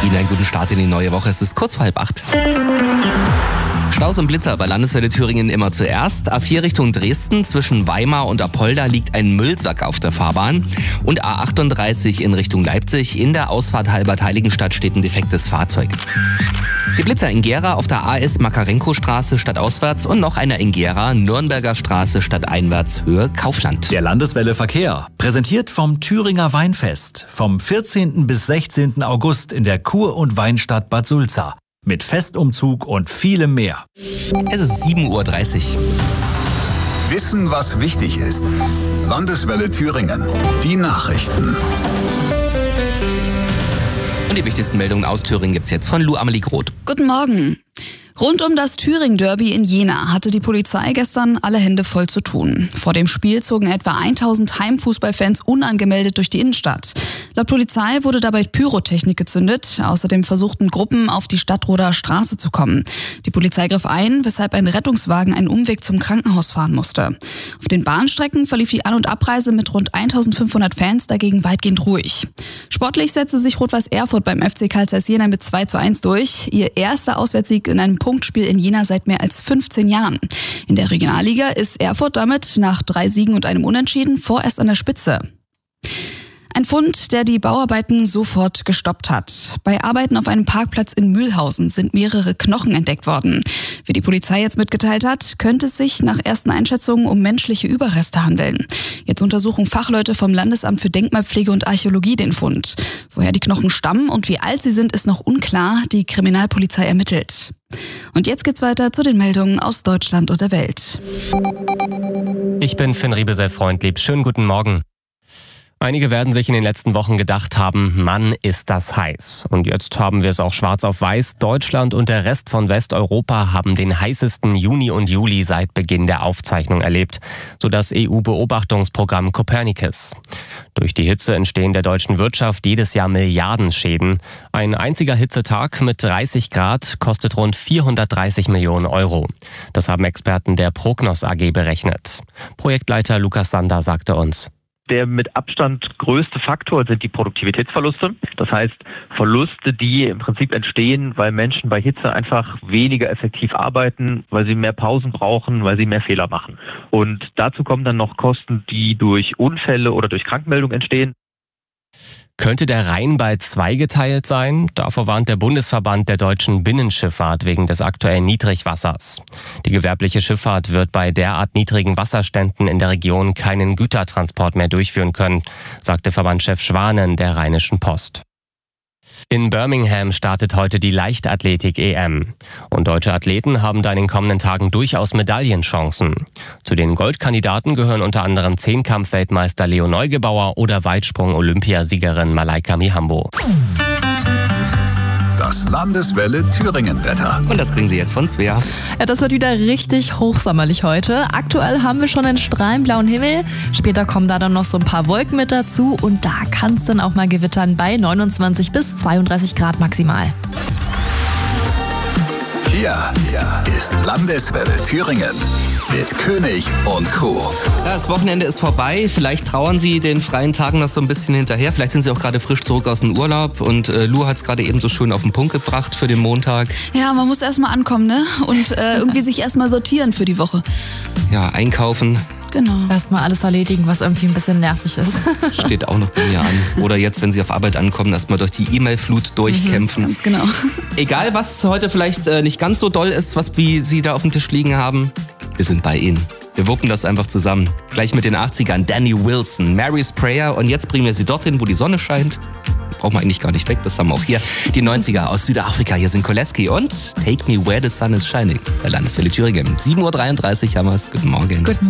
Ihnen einen guten Start in die neue Woche. Es ist kurz vor 7:30. Staus und Blitzer bei Landeswelle Thüringen immer zuerst. A4 Richtung Dresden zwischen Weimar und Apolda liegt ein Müllsack auf der Fahrbahn. Und A38 in Richtung Leipzig. In der Ausfahrt Halbert-Heiligenstadt steht ein defektes Fahrzeug. Die Blitzer in Gera auf der AS Makarenko-Straße stadtauswärts und noch einer in Gera, Nürnberger Straße stadteinwärts, Höhe Kaufland. Der Landeswelle Verkehr, präsentiert vom Thüringer Weinfest, vom 14. bis 16. August in der Kur- und Weinstadt Bad Sulza. Mit Festumzug und vielem mehr. Es ist 7:30 Uhr. Wissen, was wichtig ist. Landeswelle Thüringen. Die Nachrichten. Und die wichtigsten Meldungen aus Thüringen gibt's jetzt von Lou Amelie Groth. Guten Morgen. Rund um das Thüringen-Derby in Jena hatte die Polizei gestern alle Hände voll zu tun. Vor dem Spiel zogen etwa 1000 Heimfußballfans unangemeldet durch die Innenstadt. Laut Polizei wurde dabei Pyrotechnik gezündet. Außerdem versuchten Gruppen, auf die Stadtroder Straße zu kommen. Die Polizei griff ein, weshalb ein Rettungswagen einen Umweg zum Krankenhaus fahren musste. Auf den Bahnstrecken verlief die An- und Abreise mit rund 1500 Fans dagegen weitgehend ruhig. Sportlich setzte sich Rot-Weiß Erfurt beim FC Carl Zeiss Jena mit 2:1 durch. Ihr erster Auswärtssieg in einem Punktspiel in Jena seit mehr als 15 Jahren. In der Regionalliga ist Erfurt damit nach 3 Siegen und einem Unentschieden vorerst an der Spitze. Ein Fund, der die Bauarbeiten sofort gestoppt hat. Bei Arbeiten auf einem Parkplatz in Mühlhausen sind mehrere Knochen entdeckt worden. Wie die Polizei jetzt mitgeteilt hat, könnte es sich nach ersten Einschätzungen um menschliche Überreste handeln. Jetzt untersuchen Fachleute vom Landesamt für Denkmalpflege und Archäologie den Fund. Woher die Knochen stammen und wie alt sie sind, ist noch unklar. Die Kriminalpolizei ermittelt. Und jetzt geht's weiter zu den Meldungen aus Deutschland und der Welt. Ich bin Finn Riebesell-Freundlieb. Schönen guten Morgen. Einige werden sich in den letzten Wochen gedacht haben, Mann, ist das heiß. Und jetzt haben wir es auch schwarz auf weiß. Deutschland und der Rest von Westeuropa haben den heißesten Juni und Juli seit Beginn der Aufzeichnung erlebt, so das EU-Beobachtungsprogramm Copernicus. Durch die Hitze entstehen der deutschen Wirtschaft jedes Jahr Milliardenschäden. Ein einziger Hitzetag mit 30 Grad kostet rund 430 Millionen Euro. Das haben Experten der Prognos AG berechnet. Projektleiter Lukas Sander sagte uns: Der mit Abstand größte Faktor sind die Produktivitätsverluste. Das heißt, Verluste, die im Prinzip entstehen, weil Menschen bei Hitze einfach weniger effektiv arbeiten, weil sie mehr Pausen brauchen, weil sie mehr Fehler machen. Und dazu kommen dann noch Kosten, die durch Unfälle oder durch Krankmeldungen entstehen. Könnte der Rhein bald zweigeteilt sein? Davor warnt der Bundesverband der deutschen Binnenschifffahrt wegen des aktuellen Niedrigwassers. Die gewerbliche Schifffahrt wird bei derart niedrigen Wasserständen in der Region keinen Gütertransport mehr durchführen können, sagte Verbandschef Schwanen der Rheinischen Post. In Birmingham startet heute die Leichtathletik-EM. Und deutsche Athleten haben da in den kommenden Tagen durchaus Medaillenchancen. Zu den Goldkandidaten gehören unter anderem Zehnkampf-Weltmeister Leo Neugebauer oder Weitsprung-Olympiasiegerin Malaika Mihambo. Das Landeswelle Thüringen-Wetter. Und das kriegen Sie jetzt von Svea. Ja, das wird wieder richtig hochsommerlich heute. Aktuell haben wir schon einen strahlend blauen Himmel. Später kommen da dann noch so ein paar Wolken mit dazu. Und da kann es dann auch mal gewittern bei 29 bis 32 Grad maximal. Hier ist Landeswelle Thüringen mit König und Co. Ja, das Wochenende ist vorbei. Vielleicht trauern Sie den freien Tagen noch so ein bisschen hinterher. Vielleicht sind Sie auch gerade frisch zurück aus dem Urlaub. Und Lu hat es gerade eben so schön auf den Punkt gebracht für den Montag. Ja, man muss erstmal ankommen, ne? Und irgendwie sich erstmal sortieren für die Woche. Ja, einkaufen. Genau. Erstmal alles erledigen, was irgendwie ein bisschen nervig ist. Steht auch noch bei mir an. Oder jetzt, wenn Sie auf Arbeit ankommen, erstmal durch die E-Mail-Flut durchkämpfen. Ganz genau. Egal, was heute vielleicht nicht ganz so doll ist, wie Sie da auf dem Tisch liegen haben, wir sind bei Ihnen. Wir wuppen das einfach zusammen. Gleich mit den 80ern. Danny Wilson, Mary's Prayer. Und jetzt bringen wir Sie dorthin, wo die Sonne scheint. Brauchen wir eigentlich gar nicht weg, das haben wir auch hier. Die 90er aus Südafrika. Hier sind Koleski und Take Me Where the Sun is Shining. Bei Landeswelle Thüringen. 7:33 Uhr haben wir es. Guten Morgen. Guten Morgen.